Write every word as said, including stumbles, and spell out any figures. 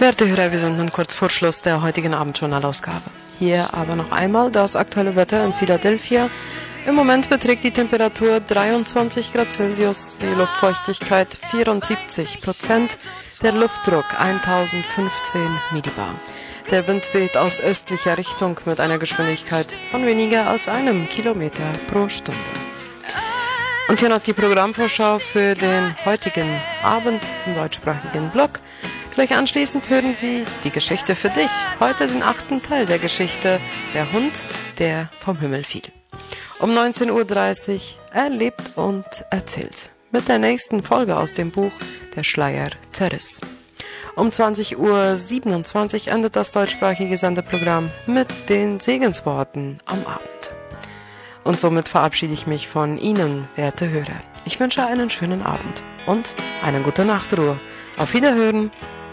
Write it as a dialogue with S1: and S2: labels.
S1: Werte Hörer, wir sind nun kurz vor Schluss der heutigen Abendjournalausgabe. Hier aber noch einmal das aktuelle Wetter in Philadelphia. Im Moment beträgt die Temperatur dreiundzwanzig Grad Celsius, die Luftfeuchtigkeit vierundsiebzig Prozent, der Luftdruck tausendfünfzehn Millibar. Der Wind weht aus östlicher Richtung mit einer Geschwindigkeit von weniger als einem Kilometer pro Stunde. Und hier noch die Programmvorschau für den heutigen Abend im deutschsprachigen Blog. Gleich anschließend hören Sie die Geschichte für dich. Heute den achten Teil der Geschichte Der Hund, der vom Himmel fiel. Um neunzehn Uhr dreißig erlebt und erzählt. Mit der nächsten Folge aus dem Buch Der Schleier zerriss. Um zwanzig Uhr siebenundzwanzig endet das deutschsprachige Sendeprogramm mit den Segensworten am Abend. Und somit verabschiede ich mich von Ihnen, werte Hörer. Ich wünsche einen schönen Abend und eine gute Nachtruhe. Auf Wiederhören!